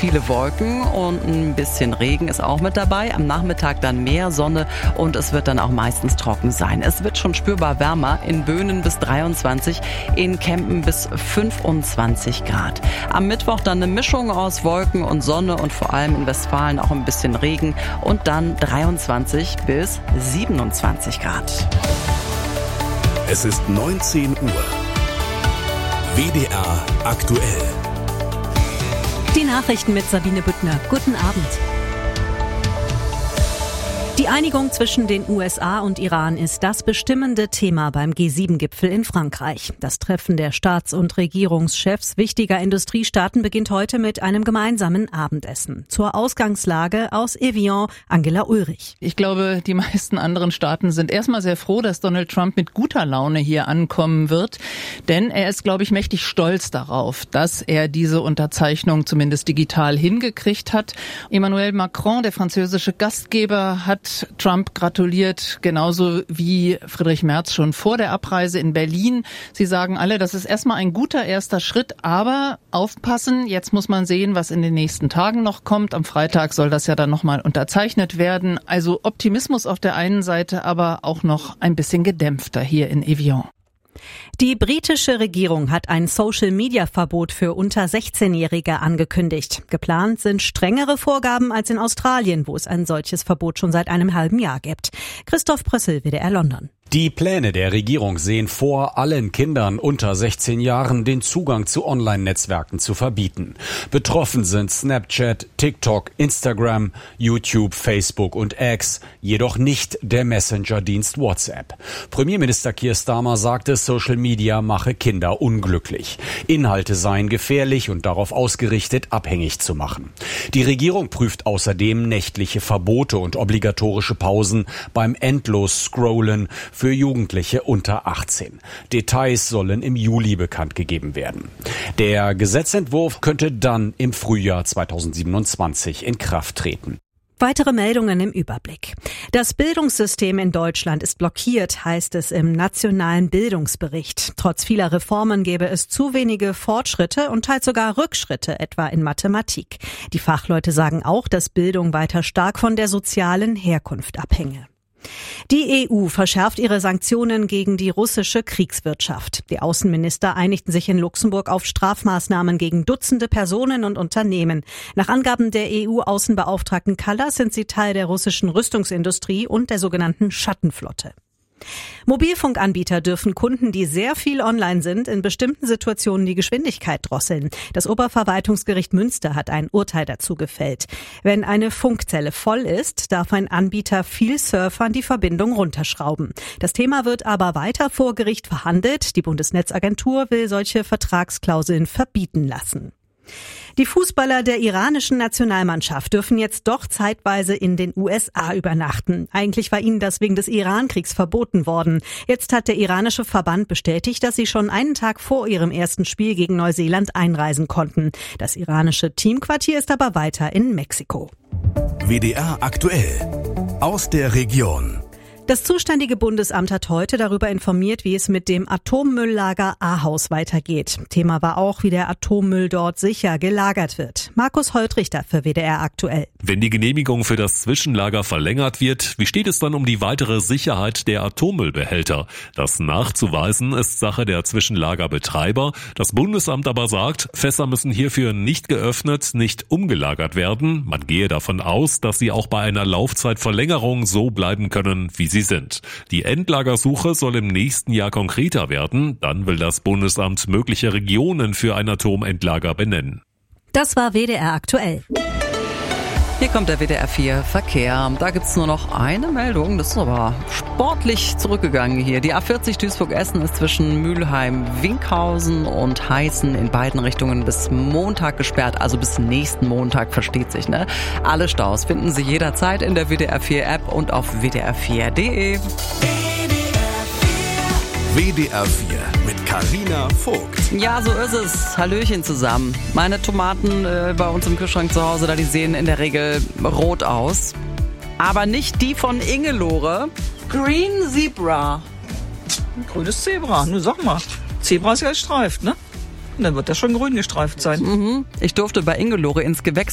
viele Wolken und ein bisschen Regen ist auch mit dabei. Am Nachmittag dann mehr Sonne und es wird dann auch meistens trocken sein. Es wird schon spürbar wärmer, in Böhnen bis 23, in Kempen bis 25 Grad. Am Mittwoch dann eine Mischung aus Wolken und Sonne und vor allem in Westfalen auch ein bisschen Regen und dann 23 bis 27 Grad. Es ist 19 Uhr. WDR aktuell. Die Nachrichten mit Sabine Büttner. Guten Abend. Die Einigung zwischen den USA und Iran ist das bestimmende Thema beim G7-Gipfel in Frankreich. Das Treffen der Staats- und Regierungschefs wichtiger Industriestaaten beginnt heute mit einem gemeinsamen Abendessen. Zur Ausgangslage aus Evian, Angela Ulrich. Ich glaube, die meisten anderen Staaten sind erstmal sehr froh, dass Donald Trump mit guter Laune hier ankommen wird. Denn er ist, glaube ich, mächtig stolz darauf, dass er diese Unterzeichnung zumindest digital hingekriegt hat. Emmanuel Macron, der französische Gastgeber, hat Trump gratuliert, genauso wie Friedrich Merz schon vor der Abreise in Berlin. Sie sagen alle, das ist erstmal ein guter erster Schritt, aber aufpassen, jetzt muss man sehen, was in den nächsten Tagen noch kommt. Am Freitag soll das ja dann nochmal unterzeichnet werden. Also Optimismus auf der einen Seite, aber auch noch ein bisschen gedämpfter hier in Evian. Die britische Regierung hat ein Social-Media-Verbot für unter 16-Jährige angekündigt. Geplant sind strengere Vorgaben als in Australien, wo es ein solches Verbot schon seit einem halben Jahr gibt. Christoph Brössel, WDR London. Die Pläne der Regierung sehen vor, allen Kindern unter 16 Jahren den Zugang zu Online-Netzwerken zu verbieten. Betroffen sind Snapchat, TikTok, Instagram, YouTube, Facebook und X, jedoch nicht der Messenger-Dienst WhatsApp. Premierminister Keir Starmer sagte, Social Media mache Kinder unglücklich. Inhalte seien gefährlich und darauf ausgerichtet, abhängig zu machen. Die Regierung prüft außerdem nächtliche Verbote und obligatorische Pausen beim Endlos-Scrollen für Jugendliche unter 18. Details sollen im Juli bekannt gegeben werden. Der Gesetzentwurf könnte dann im Frühjahr 2027 in Kraft treten. Weitere Meldungen im Überblick. Das Bildungssystem in Deutschland ist blockiert, heißt es im Nationalen Bildungsbericht. Trotz vieler Reformen gäbe es zu wenige Fortschritte und teils sogar Rückschritte, etwa in Mathematik. Die Fachleute sagen auch, dass Bildung weiter stark von der sozialen Herkunft abhänge. Die EU verschärft ihre Sanktionen gegen die russische Kriegswirtschaft. Die Außenminister einigten sich in Luxemburg auf Strafmaßnahmen gegen Dutzende Personen und Unternehmen. Nach Angaben der EU-Außenbeauftragten Kallas sind sie Teil der russischen Rüstungsindustrie und der sogenannten Schattenflotte. Mobilfunkanbieter dürfen Kunden, die sehr viel online sind, in bestimmten Situationen die Geschwindigkeit drosseln. Das Oberverwaltungsgericht Münster hat ein Urteil dazu gefällt. Wenn eine Funkzelle voll ist, darf ein Anbieter viel Surfern die Verbindung runterschrauben. Das Thema wird aber weiter vor Gericht verhandelt. Die Bundesnetzagentur will solche Vertragsklauseln verbieten lassen. Die Fußballer der iranischen Nationalmannschaft dürfen jetzt doch zeitweise in den USA übernachten. Eigentlich war ihnen das wegen des Irankriegs verboten worden. Jetzt hat der iranische Verband bestätigt, dass sie schon einen Tag vor ihrem ersten Spiel gegen Neuseeland einreisen konnten. Das iranische Teamquartier ist aber weiter in Mexiko. WDR aktuell. Aus der Region. Das zuständige Bundesamt hat heute darüber informiert, wie es mit dem Atommülllager Ahaus weitergeht. Thema war auch, wie der Atommüll dort sicher gelagert wird. Markus Holtrichter für WDR aktuell. Wenn die Genehmigung für das Zwischenlager verlängert wird, wie steht es dann um die weitere Sicherheit der Atommüllbehälter? Das nachzuweisen ist Sache der Zwischenlagerbetreiber. Das Bundesamt aber sagt, Fässer müssen hierfür nicht geöffnet, nicht umgelagert werden. Man gehe davon aus, dass sie auch bei einer Laufzeitverlängerung so bleiben können, wie sie sind. Die Endlagersuche soll im nächsten Jahr konkreter werden. Dann will das Bundesamt mögliche Regionen für ein Atomendlager benennen. Das war WDR aktuell. Hier kommt der WDR 4 Verkehr. Da gibt's nur noch eine Meldung. Das ist aber sportlich zurückgegangen hier. Die A40 Duisburg-Essen ist zwischen Mülheim-Winkhausen und Heißen in beiden Richtungen bis Montag gesperrt. Also bis nächsten Montag, versteht sich, ne? Alle Staus finden Sie jederzeit in der WDR 4 App und auf wdr4.de. WDR 4 mit Carina Vogt. Ja, so ist es. Hallöchen zusammen. Meine Tomaten bei uns im Kühlschrank zu Hause, die sehen in der Regel rot aus. Aber nicht die von Ingelore. Green Zebra. Ein grünes Zebra, nur sag mal. Zebra ist ja gestreift, ne? Und dann wird das schon grün gestreift sein. Ich durfte bei Ingelore ins Gewächs